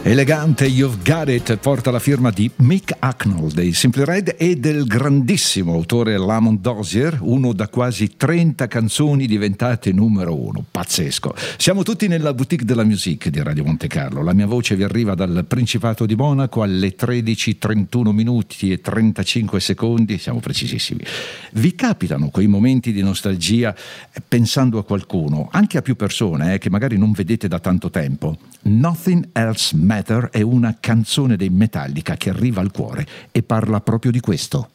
Elegante You've Got It porta la firma di Mick Hucknall dei Simply Red e del grandissimo autore Lamont Dozier, uno da quasi 30 canzoni diventate numero uno. Pazzesco. Siamo tutti nella boutique della musique di Radio Monte Carlo. La mia voce vi arriva dal Principato di Monaco alle 13:31 minuti e 35 secondi, siamo precisissimi. Vi capitano quei momenti di nostalgia pensando a qualcuno, anche a più persone che magari non vedete da tanto tempo? Nothing Else Matter è una canzone dei Metallica che arriva al cuore e parla proprio di questo.